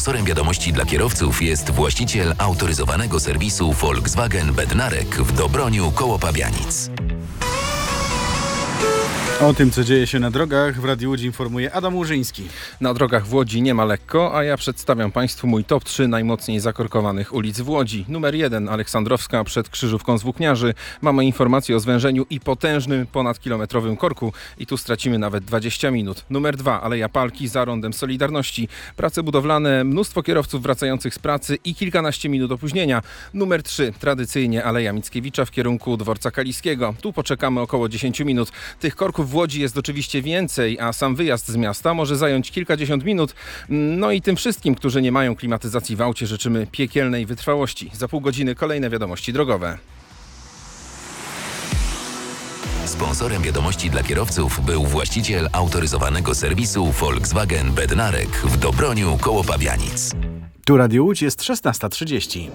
Sponsorem wiadomości dla kierowców jest właściciel autoryzowanego serwisu Volkswagen Bednarek w Dobroniu koło Pabianic. O tym, co dzieje się na drogach, w Radiu Łódź informuje Adam Łużyński. Na drogach w Łodzi nie ma lekko, a ja przedstawiam Państwu mój top 3 najmocniej zakorkowanych ulic w Łodzi. Numer 1 Aleksandrowska przed Krzyżówką z Włókniarzy. Mamy informację o zwężeniu i potężnym ponadkilometrowym korku i tu stracimy nawet 20 minut. Numer 2 Aleja Palki za rondem Solidarności. Prace budowlane, mnóstwo kierowców wracających z pracy i kilkanaście minut opóźnienia. Numer 3 tradycyjnie Aleja Mickiewicza w kierunku Dworca Kaliskiego. Tu poczekamy około 10 minut. Tych korków w Łodzi jest oczywiście więcej, a sam wyjazd z miasta może zająć kilkadziesiąt minut. No i tym wszystkim, którzy nie mają klimatyzacji w aucie, życzymy piekielnej wytrwałości. Za pół godziny kolejne wiadomości drogowe. Sponsorem wiadomości dla kierowców był właściciel autoryzowanego serwisu Volkswagen Bednarek w Dobroniu koło Pabianic. Tu Radio Łódź, jest 16:30.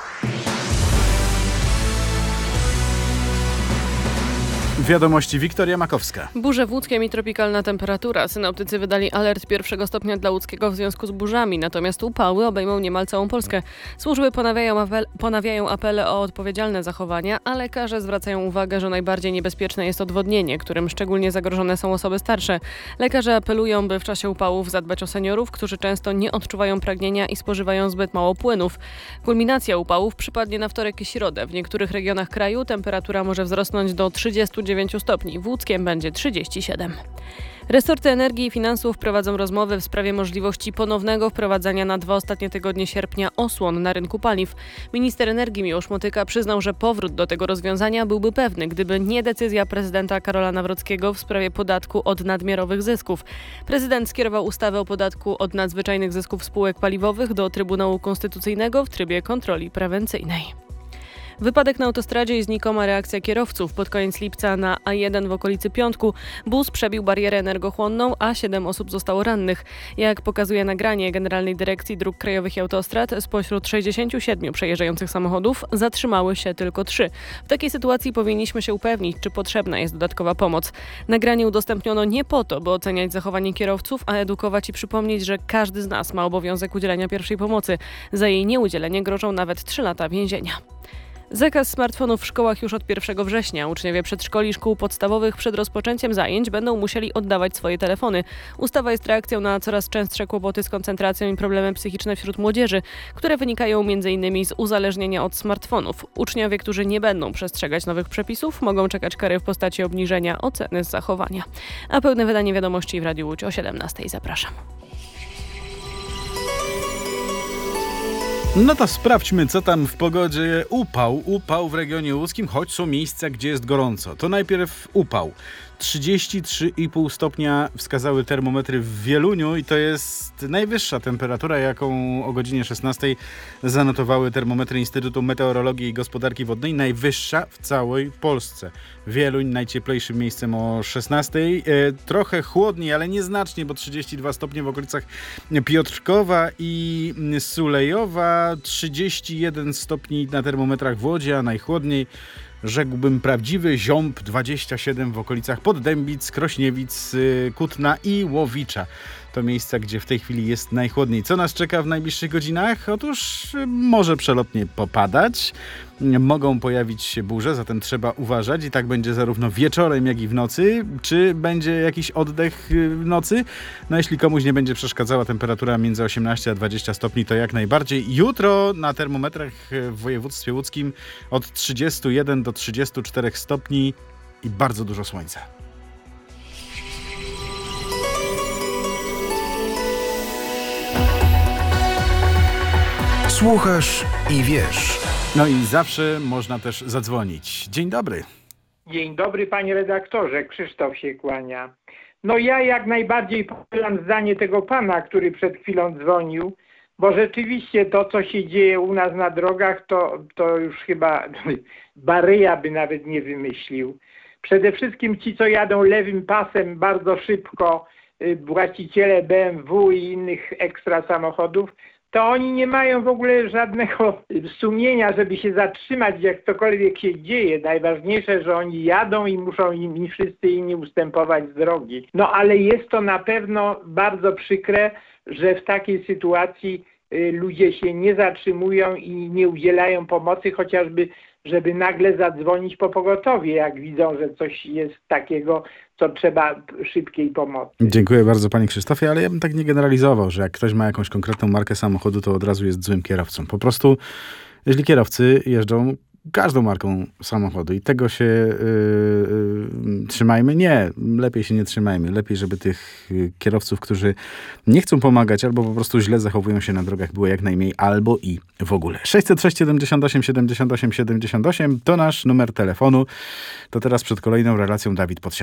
Wiadomości Wiktoria Makowska. Burze w Łódzkiem i tropikalna temperatura. Synoptycy wydali alert 1. stopnia dla łódzkiego w związku z burzami, natomiast upały obejmą niemal całą Polskę. Służby ponawiają apele o odpowiedzialne zachowania, a lekarze zwracają uwagę, że najbardziej niebezpieczne jest odwodnienie, którym szczególnie zagrożone są osoby starsze. Lekarze apelują, by w czasie upałów zadbać o seniorów, którzy często nie odczuwają pragnienia i spożywają zbyt mało płynów. Kulminacja upałów przypadnie na wtorek i środę. W niektórych regionach kraju temperatura może wzrosnąć do 39 stopni. W Łódzkiem będzie 37. Resorty energii i finansów prowadzą rozmowy w sprawie możliwości ponownego wprowadzania na 2 ostatnie tygodnie sierpnia osłon na rynku paliw. Minister energii Miłosz Motyka przyznał, że powrót do tego rozwiązania byłby pewny, gdyby nie decyzja prezydenta Karola Nawrockiego w sprawie podatku od nadmiarowych zysków. Prezydent skierował ustawę o podatku od nadzwyczajnych zysków spółek paliwowych do Trybunału Konstytucyjnego w trybie kontroli prewencyjnej. Wypadek na autostradzie i znikoma reakcja kierowców. Pod koniec lipca na A1 w okolicy Piątku bus przebił barierę energochłonną, a 7 osób zostało rannych. Jak pokazuje nagranie Generalnej Dyrekcji Dróg Krajowych i Autostrad, spośród 67 przejeżdżających samochodów zatrzymały się tylko 3. W takiej sytuacji powinniśmy się upewnić, czy potrzebna jest dodatkowa pomoc. Nagranie udostępniono nie po to, by oceniać zachowanie kierowców, a edukować i przypomnieć, że każdy z nas ma obowiązek udzielania pierwszej pomocy. Za jej nieudzielenie grożą nawet 3 lata więzienia. Zakaz smartfonów w szkołach już od 1 września. Uczniowie przedszkoli i szkół podstawowych przed rozpoczęciem zajęć będą musieli oddawać swoje telefony. Ustawa jest reakcją na coraz częstsze kłopoty z koncentracją i problemy psychiczne wśród młodzieży, które wynikają m.in. z uzależnienia od smartfonów. Uczniowie, którzy nie będą przestrzegać nowych przepisów, mogą czekać kary w postaci obniżenia oceny z zachowania. A pełne wydanie wiadomości w Radiu Łódź o 17:00. Zapraszam. No to sprawdźmy, co tam w pogodzie. Upał w regionie łódzkim, choć są miejsca, gdzie jest gorąco. To najpierw upał. 33,5 stopnia wskazały termometry w Wieluniu i to jest najwyższa temperatura, jaką o godzinie 16 zanotowały termometry Instytutu Meteorologii i Gospodarki Wodnej. Najwyższa w całej Polsce. Wieluń najcieplejszym miejscem o 16. Trochę chłodniej, ale nieznacznie, bo 32 stopnie w okolicach Piotrkowa i Sulejowa. 31 stopni na termometrach w Łodzi, a najchłodniej rzekłbym prawdziwy ziąb, 27 w okolicach Poddębic, Krośniewic, Kutna i Łowicza. To miejsca, gdzie w tej chwili jest najchłodniej. Co nas czeka w najbliższych godzinach? Otóż może przelotnie popadać. Mogą pojawić się burze, zatem trzeba uważać i tak będzie zarówno wieczorem, jak i w nocy. Czy będzie jakiś oddech w nocy? No jeśli komuś nie będzie przeszkadzała temperatura między 18 a 20 stopni, to jak najbardziej. Jutro na termometrach w województwie łódzkim od 31 do 34 stopni i bardzo dużo słońca. Słuchasz i wiesz. No i zawsze można też zadzwonić. Dzień dobry. Dzień dobry, panie redaktorze. Krzysztof się kłania. No ja jak najbardziej popieram zdanie tego pana, który przed chwilą dzwonił, bo rzeczywiście to, co się dzieje u nas na drogach, to już chyba Baryja by nawet nie wymyślił. Przede wszystkim ci, co jadą lewym pasem bardzo szybko, właściciele BMW i innych ekstra samochodów, to oni nie mają w ogóle żadnego sumienia, żeby się zatrzymać, jak cokolwiek się dzieje. Najważniejsze, że oni jadą i muszą im wszyscy inni ustępować z drogi. No ale jest to na pewno bardzo przykre, że w takiej sytuacji ludzie się nie zatrzymują i nie udzielają pomocy, chociażby żeby nagle zadzwonić po pogotowie, jak widzą, że coś jest takiego, co trzeba szybkiej pomocy. Dziękuję bardzo, panie Krzysztofie, ale ja bym tak nie generalizował, że jak ktoś ma jakąś konkretną markę samochodu, to od razu jest złym kierowcą. Po prostu, jeśli kierowcy jeżdżą każdą marką samochodu i tego się trzymajmy. Nie, lepiej się nie trzymajmy. Lepiej, żeby tych kierowców, którzy nie chcą pomagać albo po prostu źle zachowują się na drogach, było jak najmniej, albo i w ogóle. 606 78 78 78 to nasz numer telefonu. To teraz przed kolejną relacją Dawid Podsiadło.